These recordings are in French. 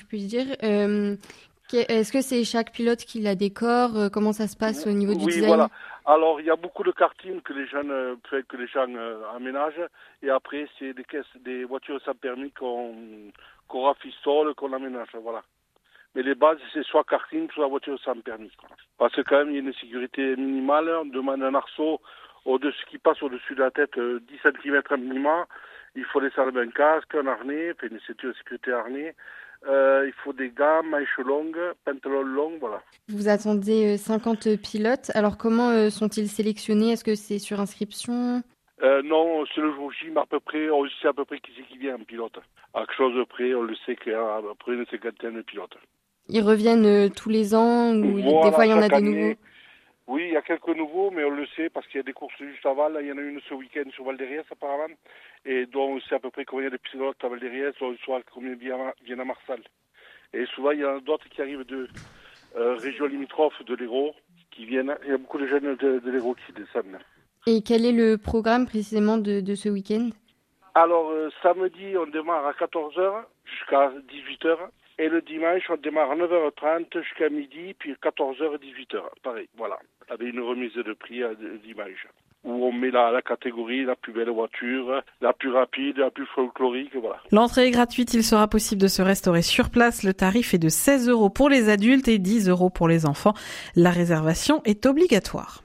puis dire. Est-ce que c'est chaque pilote qui la décore? Comment ça se passe au niveau du design? Oui, voilà. Alors, il y a beaucoup de karting que les gens aménagent. Et après, c'est des voitures sans permis qu'on rafistole, qu'on aménage. Voilà. Mais les bases, c'est soit karting, soit voiture sans permis. Parce que quand même, il y a une sécurité minimale. On demande un arceau qui passe au-dessus de la tête, 10 cm minimum. Il faut laisser un casque, un harnais, une ceinture de sécurité harnais. Il faut des gants, manches longues, pantalons longs, voilà. Vous attendez 50 pilotes. Alors, comment sont-ils sélectionnés? Est-ce que c'est sur inscription? Non, c'est le jour J, mais on sait à peu près qui c'est qui vient en pilote. À quelque chose de près, on le sait qu'il y a à peu près une cinquantaine de pilotes. Ils reviennent tous les ans ou voilà, des fois il y en a des année. nouveaux? Oui, il y a quelques nouveaux, mais on le sait parce qu'il y a des courses juste avant. Là, il y en a une ce week-end sur Val-d'Eriès apparemment. Et donc on sait à peu près combien de pilotes à Val-d'Eriès, on sait combien viennent à Marsal. Et souvent, il y en a d'autres qui arrivent de régions limitrophes de l'Hérault qui viennent. Il y a beaucoup de jeunes de l'Hérault qui descendent. Et quel est le programme précisément de ce week-end? Alors, samedi, on démarre à 14h jusqu'à 18h. Et le dimanche, on démarre à 9h30 jusqu'à midi, puis 14h, 18h. Pareil, voilà. Avec une remise de prix dimanche. Où on met la catégorie, la plus belle voiture, la plus rapide, la plus folklorique, voilà. L'entrée est gratuite, il sera possible de se restaurer sur place. Le tarif est de 16 € pour les adultes et 10 € pour les enfants. La réservation est obligatoire.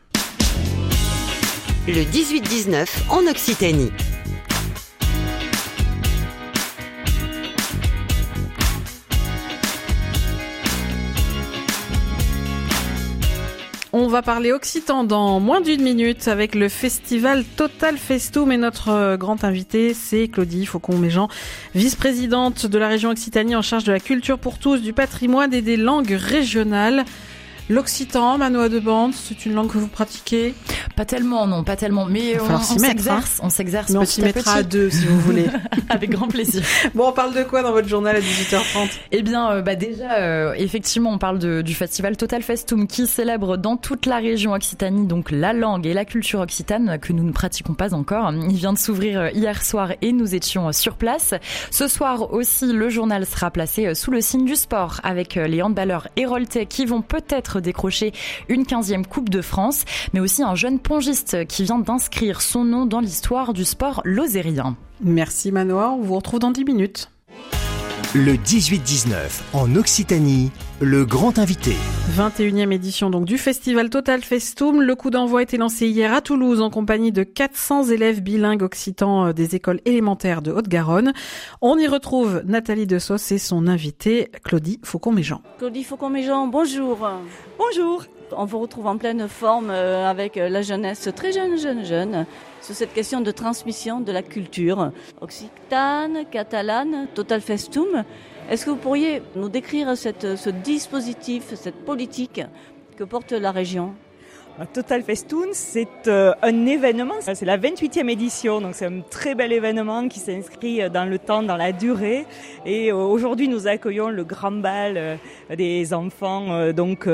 Le 18-19 en Occitanie. On va parler occitan dans moins d'une minute avec le festival Total Festum et notre grand invité, c'est Claudie Faucon-Méjean, vice-présidente de la région Occitanie en charge de la culture pour tous, du patrimoine et des langues régionales. L'occitan, Manoa de Bande, c'est une langue que vous pratiquez? Pas tellement, non, pas tellement. Mais on s'exerce, on s'exerce petit à petit. On s'y mettra à deux, si vous voulez. Avec grand plaisir. Bon, on parle de quoi dans votre journal à 18h30? Eh bien, déjà, effectivement, on parle du festival Total Festum qui célèbre dans toute la région Occitanie, donc la langue et la culture occitane que nous ne pratiquons pas encore. Il vient de s'ouvrir hier soir et nous étions sur place. Ce soir aussi, le journal sera placé sous le signe du sport avec les handballeurs héroltais qui vont peut-être décrocher une 15e Coupe de France, mais aussi un jeune pongiste qui vient d'inscrire son nom dans l'histoire du sport lozérien. Merci Manoa, on vous retrouve dans 10 minutes. Le 18-19 en Occitanie, le grand invité. 21e édition donc du festival Total Festum. Le coup d'envoi a été lancé hier à Toulouse en compagnie de 400 élèves bilingues occitans des écoles élémentaires de Haute-Garonne. On y retrouve Nathalie Dessos et son invitée Claudie Faucon-Méjean. Claudie Faucon-Méjean, bonjour. Bonjour. On vous retrouve en pleine forme avec la jeunesse, très jeune, sur cette question de transmission de la culture occitane, catalane, Total Festum. Est-ce que vous pourriez nous décrire ce dispositif, cette politique que porte la région ? Total Festum, c'est un événement, c'est la 28e édition, donc c'est un très bel événement qui s'inscrit dans le temps, dans la durée. Et aujourd'hui, nous accueillons le grand bal des enfants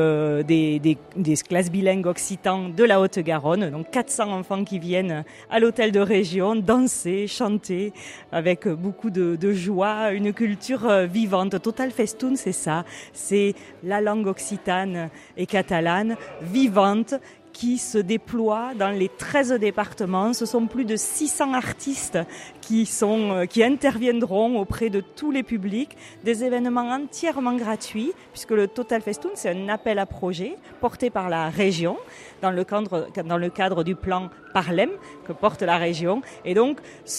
des classes bilingues occitans de la Haute-Garonne. Donc 400 enfants qui viennent à l'hôtel de région danser, chanter avec beaucoup de joie, une culture vivante. Total Festum, c'est ça, c'est la langue occitane et catalane vivante, qui se déploie dans les 13 départements. Ce sont plus de 600 artistes qui interviendront auprès de tous les publics. Des événements entièrement gratuits, puisque le Total Festum, c'est un appel à projet porté par la région dans le cadre du plan Parlem que porte la région. Et donc,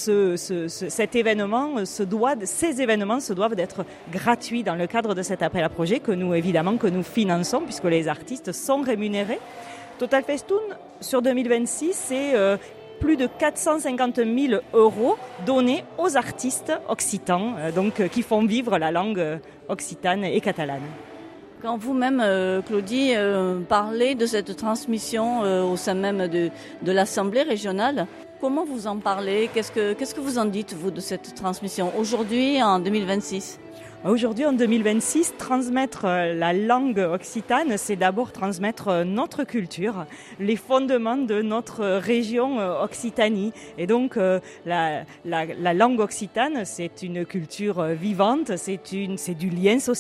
ces événements se doivent d'être gratuits dans le cadre de cet appel à projet que nous finançons, puisque les artistes sont rémunérés. Total Festum, sur 2026, c'est plus de 450 000 € donnés aux artistes occitans, qui font vivre la langue occitane et catalane. Quand vous-même, Claudie, parlez de cette transmission au sein même de l'Assemblée régionale, comment vous en parlez ? Qu'est-ce que vous en dites, vous, de cette transmission aujourd'hui, en 2026 ? Aujourd'hui, en 2026, transmettre la langue occitane, c'est d'abord transmettre notre culture, les fondements de notre région Occitanie. Et donc, la langue occitane, c'est une culture vivante, c'est du lien social.